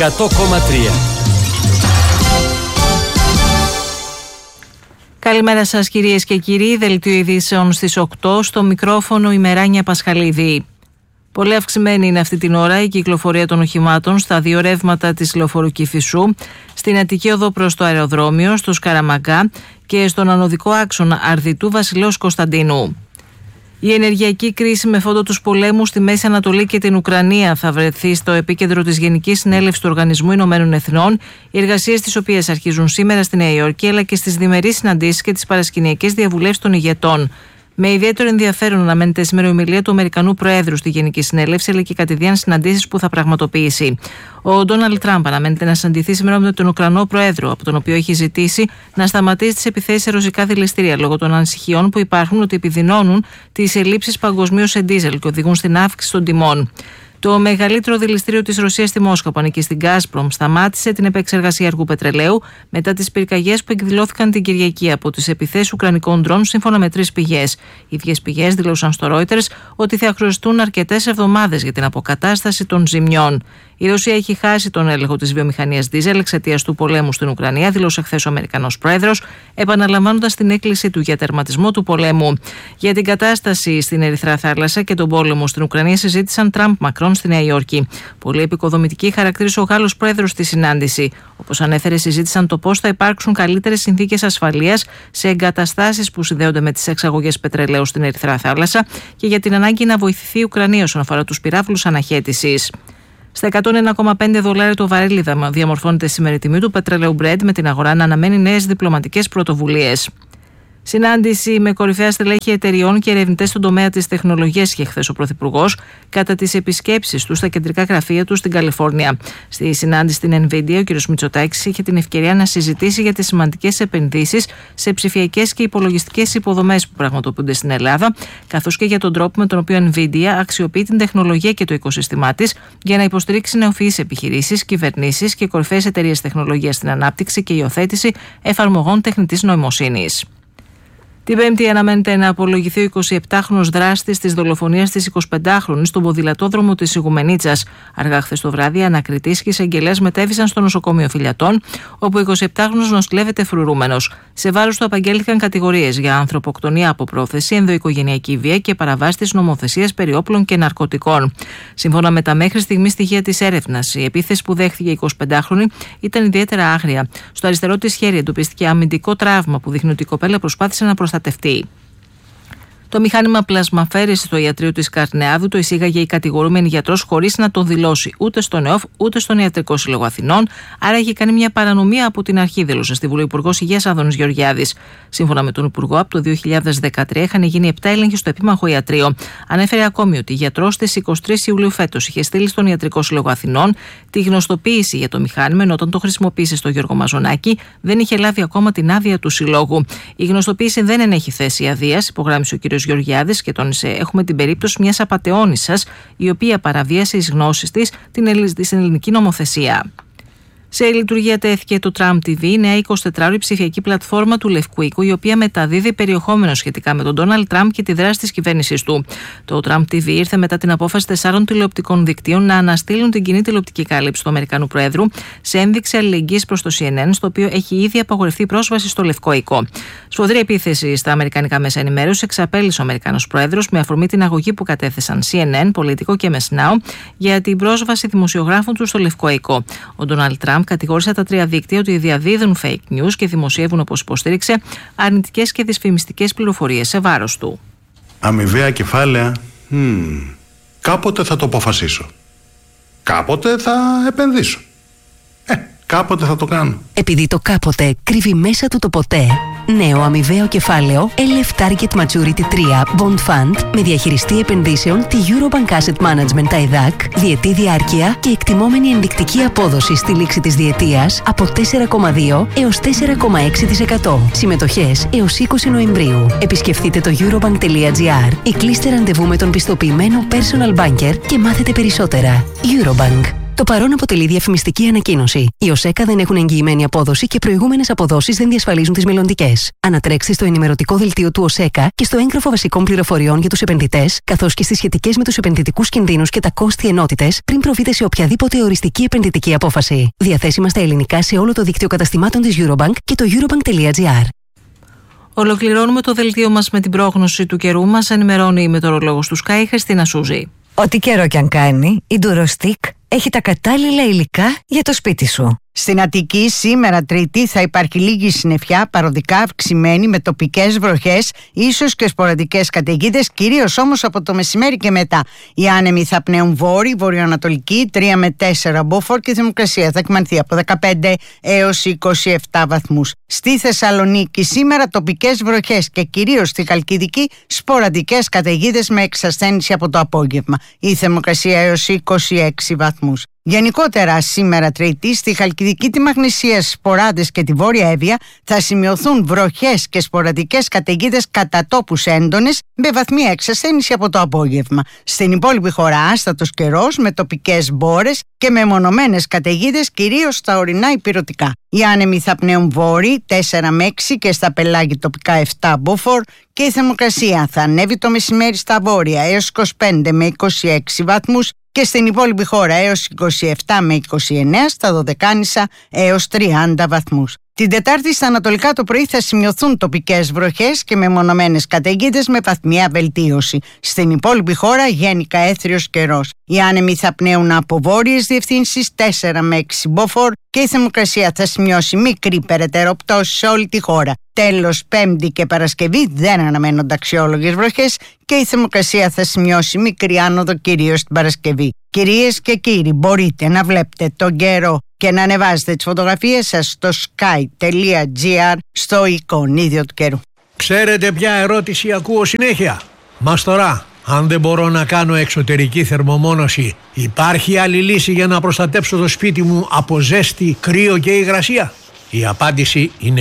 100,3. Καλημέρα σας κυρίες και κύριοι, δελτίο ειδήσεων στις 8, στο μικρόφωνο η Μεράνια Πασχαλίδη. Πολύ αυξημένη είναι αυτή την ώρα η κυκλοφορία των οχημάτων στα δύο ρεύματα της λεωφορού Κηφισού, στην Αττική Οδό προς το αεροδρόμιο, στο Σκαραμαγκά και στον ανωδικό άξονα Αρδιτού Βασιλέως Κωνσταντίνου. Η ενεργειακή κρίση με φόντο τους πολέμους στη Μέση Ανατολή και την Ουκρανία θα βρεθεί στο επίκεντρο της Γενικής Συνέλευσης του Οργανισμού Ηνωμένων Εθνών, οι εργασίες τις οποίες αρχίζουν σήμερα στη Νέα Υόρκη, αλλά και στις διμερείς συναντήσεις και τις παρασκηνιακές διαβουλεύσεις των ηγετών. Με ιδιαίτερο ενδιαφέρον αναμένεται σήμερα η ομιλία του Αμερικανού Προέδρου στη Γενική Συνέλευση, αλλά και κατηδίαν συναντήσεις που θα πραγματοποιήσει. Ο Ντόναλντ Τραμπ αναμένεται να συναντηθεί σήμερα με τον Ουκρανό Πρόεδρο, από τον οποίο έχει ζητήσει να σταματήσει τις επιθέσεις σε ρωσικά δηληστήρια λόγω των ανησυχιών που υπάρχουν ότι επιδεινώνουν τις ελλείψεις παγκοσμίως σε ντίζελ και οδηγούν στην αύξηση των τιμών. Το μεγαλύτερο δηληστήριο της Ρωσίας στη Μόσχα, που ανήκει στην Gazprom, σταμάτησε την επεξεργασία αργού πετρελαίου μετά τις πυρκαγιές που εκδηλώθηκαν την Κυριακή από τις επιθέσεις ουκρανικών ντρόν, σύμφωνα με 3 πηγές. Οι ίδιες πηγές δήλωσαν στο Reuters ότι θα χρειαστούν αρκετές εβδομάδες για την αποκατάσταση των ζημιών. Η Ρωσία έχει χάσει τον έλεγχο της βιομηχανίας ντίζελ εξαιτίας του πολέμου στην Ουκρανία, δήλωσε χθες ο Αμερικανός Πρόεδρος, επαναλαμβάνοντας την έκκληση του για τερματισμό του πολέμου. Για την κατάσταση στην Ερυθρά Θάλασσα και τον πόλεμο στην Ουκρανία συζήτησαν Τραμπ-Μακρόν στη Νέα Υόρκη. Πολύ επικοδομητική χαρακτήρισε ο Γάλλος Πρόεδρος στη συνάντηση. Όπως ανέφερε, συζήτησαν το πώς θα υπάρξουν καλύτερες συνθήκες ασφαλείας σε εγκαταστάσεις που συνδέονται με τις εξαγωγές πετρελαίου στην Ερυθρά Θάλασσα και για την ανάγκη να βοηθηθεί η Ουκρανία όσον αφορά τους πυράβλους αναχέτησης. Στα $101,5 το βαρέλι διαμορφώνεται σήμερα η τιμή του πετρελαίου Brent, με την αγορά να αναμένει νέες διπλωματικές πρωτοβουλίες. Συνάντηση με κορυφαία στελέχη εταιριών και ερευνητές στον τομέα της τεχνολογίας είχε χθες ο Πρωθυπουργός κατά τις επισκέψεις του στα κεντρικά γραφεία του στην Καλιφόρνια. Στη συνάντηση στην NVIDIA, ο κ. Μητσοτάκης είχε την ευκαιρία να συζητήσει για τις σημαντικές επενδύσεις σε ψηφιακές και υπολογιστικές υποδομές που πραγματοποιούνται στην Ελλάδα, καθώς και για τον τρόπο με τον οποίο NVIDIA αξιοποιεί την τεχνολογία και το οικοσύστημά της για να υποστηρίξει νεοφυείς επιχειρήσεις, κυβερνήσεις και κορυφαίες εταιρείες τεχνολογίας στην ανάπτυξη και υιοθέτηση εφαρμογών τεχνητής νοημοσύνης. Την Πέμπτη αναμένεται να απολογηθεί ο 27χρονος δράστης της δολοφονίας της 25χρονης στον ποδηλατόδρομο της Ιγουμενίτσας. Αργά χθες το βράδυ, ανακριτής και εισαγγελέας μετέβησαν στο νοσοκομείο Φιλιατών, όπου ο 27χρονος νοσηλεύεται φρουρούμενος. Σε βάρος του απαγγέλθηκαν κατηγορίες για ανθρωποκτονία από πρόθεση, ενδοοικογενειακή βία και παραβάσεις της νομοθεσίας περί όπλων και ναρκωτικών. Σύμφωνα με τα μέχρι στιγμή στοιχεία της έρευνας, η επίθεση που δέχθηκε η 25χρονη ήταν ιδιαίτερα άγρια. Στο αριστερό της χέρι εντοπίστηκε αμυντικό τραύμα που δείχνει ότι η κοπέλα προσπάθησε να προστατευτεί. Το μηχάνημα πλασμαφέρησης στο ιατρείο της Καρνεάδου το εισήγαγε η κατηγορούμενη γιατρός χωρίς να το δηλώσει ούτε στον ΕΟΦ ούτε στον Ιατρικό Σύλλογο Αθηνών, άρα είχε κάνει μια παρανομία από την αρχή, δήλωσε στη Βουλή ο Υπουργός Υγείας Άδωνης Γεωργιάδης. Σύμφωνα με τον Υπουργό, από το 2013 είχαν γίνει 7 έλεγχοι στο επίμαχο ιατρείο. Ανέφερε ακόμη ότι η γιατρός στις 23 Ιουλίου φέτος είχε στείλει στον Ιατρικό Σύλλογο Αθηνών τη γνωστοποίηση για το μηχάνημα, ενώ όταν το χρησιμοποίησε στο Γιώργο Μαζονάκη δεν είχε λάβει ακόμα την άδεια του Συλλόγου. Η γνωστοποίηση δεν ενέχει θέση αδείας, υπογράμμισε ο κ. Γεωργιάδης και τόνισε: έχουμε την περίπτωση μιας απατεώνισσας, η οποία παραβίασε εις γνώσεις της την ελληνική νομοθεσία. Σε λειτουργία τέθηκε το Trump TV, η νέα 24ωρη ψηφιακή πλατφόρμα του Λευκού Οίκου, η οποία μεταδίδει περιεχόμενο σχετικά με τον Ντόναλντ Τραμπ και τη δράση της κυβέρνησης του. Το Trump TV ήρθε μετά την απόφαση 4 τηλεοπτικών δικτύων να αναστείλουν την κοινή τηλεοπτική κάλυψη του Αμερικανού Προέδρου σε ένδειξη αλληλεγγύης προς το CNN, στο οποίο έχει ήδη απαγορευτεί πρόσβαση στο Λευκό Οίκο. Σφοδρή επίθεση στα αμερικανικά μέσα ενημέρωση εξαπέλυσε ο Αμερικανός Πρόεδρος με αφορμή την αγωγή που κατέθεσαν CNN, Politico και MS Now για την πρόσβαση δημοσιογράφων του στο Λευκό Οίκο. Ο Ντόναλντ Τραμπ κατηγόρησε τα 3 δίκτυα ότι διαδίδουν fake news και δημοσιεύουν, όπως υποστήριξε, αρνητικές και δυσφημιστικές πληροφορίες σε βάρος του. Αμοιβαία κεφάλαια. Κάποτε θα το αποφασίσω. Κάποτε θα επενδύσω. Κάποτε θα το κάνω. Επειδή το κάποτε κρύβει μέσα του το ποτέ, νέο αμοιβαίο κεφάλαιο LF Target Maturity 3 Bond Fund με διαχειριστή επενδύσεων τη Eurobank Asset Management TAIDAC, διετή διάρκεια και εκτιμόμενη ενδεικτική απόδοση στη λήξη της διετίας από 4,2 έως 4,6%. Συμμετοχές έως 20 Νοεμβρίου. Επισκεφτείτε το eurobank.gr ή κλείστε ραντεβού με τον πιστοποιημένο personal banker και μάθετε περισσότερα. Eurobank. Το παρόν αποτελεί διαφημιστική ανακοίνωση. Οι ΟΣΕΚΑ δεν έχουν εγγυημένη απόδοση και προηγούμενες αποδόσεις δεν διασφαλίζουν τις μελλοντικές. Ανατρέξτε στο ενημερωτικό δελτίο του ΟΣΕΚΑ και στο έγγραφο βασικών πληροφοριών για τους επενδυτές, καθώς και στις σχετικές με τους επενδυτικούς κινδύνους και τα κόστη ενότητες, πριν προβείτε σε οποιαδήποτε οριστική επενδυτική απόφαση. Διαθέσιμα στα ελληνικά σε όλο το δίκτυο καταστημάτων της Eurobank και το eurobank.gr. Ολοκληρώνουμε το δελτίο μας με την πρόγνωση του καιρού. Μας ενημερώνει η μετεωρολόγος του Sky, Χριστίνα Σούζη. Ό,τι καιρό κι αν κάνει, η Durostick έχει τα κατάλληλα υλικά για το σπίτι σου. Στην Αττική σήμερα Τρίτη θα υπάρχει λίγη συννεφιά, παροδικά αυξημένη με τοπικές βροχές, ίσως και σποραδικές καταιγίδες, κυρίως όμως από το μεσημέρι και μετά. Οι άνεμοι θα πνέουν βόρειοι, βορειοανατολικοί, 3 με 4 μποφόρ και η θερμοκρασία θα κυμανθεί από 15 έως 27 βαθμούς. Στη Θεσσαλονίκη σήμερα τοπικές βροχές και κυρίως στη Χαλκιδική σποραδικές καταιγίδες με εξασθένηση από το απόγευμα. Η θερμοκρασία έως 26 βαθμούς. Γενικότερα σήμερα Τρίτη στη Χαλκιδική, τη Μαγνησία, Σποράδες και τη Βόρεια Εύβοια θα σημειωθούν βροχές και σποραδικές καταιγίδες κατά τόπους έντονες με βαθμία εξασθένηση από το απόγευμα. Στην υπόλοιπη χώρα άστατος καιρός με τοπικές μπόρες και με μονομένες καταιγίδες κυρίως στα ορεινά ηπειρωτικά. Οι άνεμοι θα πνέουν βόρειοι 4 με 6 και στα πελάγη τοπικά 7 μποφόρ και η θερμοκρασία θα ανέβει το μεσημέρι στα βόρεια έως 25 με 26 βαθμούς και στην υπόλοιπη χώρα έως 27 με 29, στα Δωδεκάνησα έως 30 βαθμούς. Την Τετάρτη στα ανατολικά το πρωί θα σημειωθούν τοπικές βροχές και μεμονωμένες καταιγίδες με βαθμιαία βελτίωση. Στην υπόλοιπη χώρα γενικά έθριος καιρός. Οι άνεμοι θα πνέουν από βόρειες διευθύνσεις 4 με 6 μποφόρ και η θερμοκρασία θα σημειώσει μικρή περαιτέρω πτώση σε όλη τη χώρα. Τέλος, Πέμπτη και Παρασκευή δεν αναμένονται αξιόλογες βροχές και η θερμοκρασία θα σημειώσει μικρή άνοδο κυρίως την Παρασκευή. Κυρίες και κύριοι, μπορείτε να βλέπετε τον καιρό και να ανεβάζετε τις φωτογραφίες σας στο sky.gr στο εικονίδιο του καιρού. Ξέρετε ποια ερώτηση ακούω συνέχεια? Μαστορά, αν δεν μπορώ να κάνω εξωτερική θερμομόνωση, υπάρχει άλλη λύση για να προστατέψω το σπίτι μου από ζέστη, κρύο και υγρασία? Η απάντηση είναι